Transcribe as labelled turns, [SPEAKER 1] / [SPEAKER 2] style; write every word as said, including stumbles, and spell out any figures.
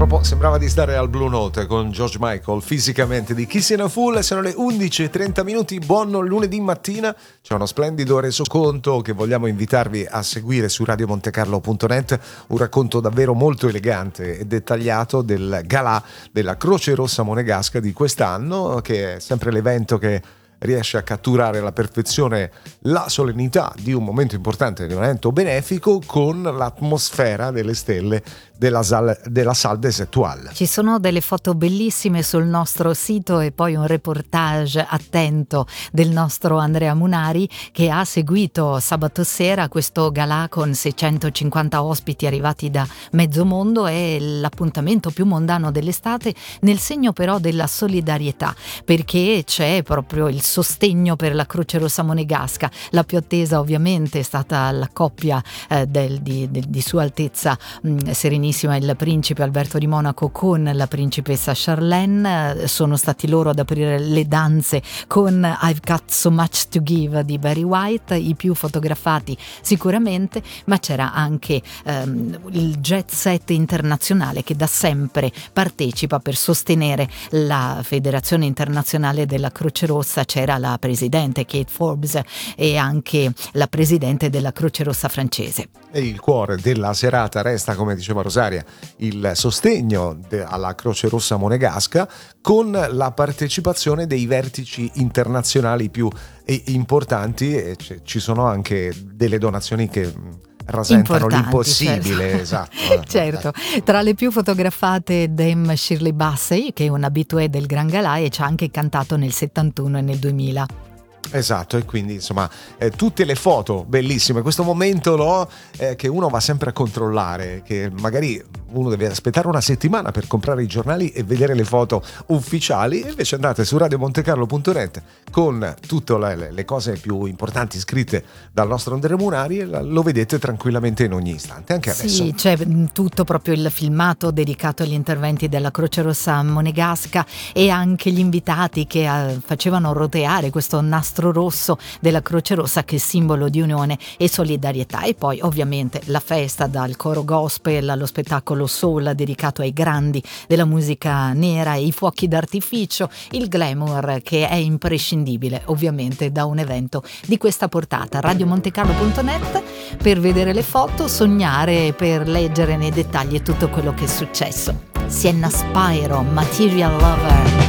[SPEAKER 1] Proprio sembrava di stare al Blue Note con George Michael, fisicamente, di Kissing a Fool. Sono le undici e trenta minuti, buon lunedì mattina. C'è uno splendido resoconto che vogliamo invitarvi a seguire su radio monte carlo punto net, un racconto davvero molto elegante e dettagliato del galà della Croce Rossa Monegasca di quest'anno, che è sempre l'evento che riesce a catturare alla perfezione la solennità di un momento importante, di un evento benefico, con l'atmosfera delle stelle della, sal, della Salle des Étoiles.
[SPEAKER 2] Ci sono delle foto bellissime sul nostro sito e poi un reportage attento del nostro Andrea Munari, che ha seguito sabato sera questo galà con seicentocinquanta ospiti arrivati da mezzo mondo. È l'appuntamento più mondano dell'estate, nel segno però della solidarietà, perché c'è proprio il sostegno per la Croce Rossa Monegasca. La più attesa ovviamente è stata la coppia eh, del, di, di, di Sua Altezza mh, Serenissima il principe Alberto di Monaco con la principessa Charlene. Sono stati loro ad aprire le danze con I've Got So Much to Give di Barry White, i più fotografati sicuramente, ma c'era anche ehm, il jet set internazionale che da sempre partecipa per sostenere la Federazione Internazionale della Croce Rossa. C'era la presidente Kate Forbes e anche la presidente della Croce Rossa francese.
[SPEAKER 1] E il cuore della serata resta, come diceva Rosaria, il sostegno de- alla Croce Rossa Monegasca, con la partecipazione dei vertici internazionali più e- importanti, e c- ci sono anche delle donazioni che rasentano l'impossibile.
[SPEAKER 2] Certo.
[SPEAKER 1] Esatto.
[SPEAKER 2] Certo. Tra le più fotografate Dame Shirley Bassey, che è un habitué del Gran Galà e ci ha anche cantato nel settantuno e nel duemila.
[SPEAKER 1] Esatto, e quindi insomma eh, tutte le foto bellissime, questo momento no, eh, che uno va sempre a controllare, che magari uno deve aspettare una settimana per comprare i giornali e vedere le foto ufficiali, e invece andate su radio monte carlo punto net con tutte le, le cose più importanti scritte dal nostro Andrea Munari, e lo vedete tranquillamente in ogni istante, anche adesso.
[SPEAKER 2] Sì, c'è tutto proprio il filmato dedicato agli interventi della Croce Rossa Monegasca e anche gli invitati che eh, facevano roteare questo nastro rosso della Croce Rossa, che è simbolo di unione e solidarietà. E poi ovviamente la festa, dal coro gospel allo spettacolo soul dedicato ai grandi della musica nera, i fuochi d'artificio, il glamour che è imprescindibile ovviamente da un evento di questa portata. radio monte carlo punto net per vedere le foto, sognare, per leggere nei dettagli tutto quello che è successo. Sienna Spyro, Material Lover.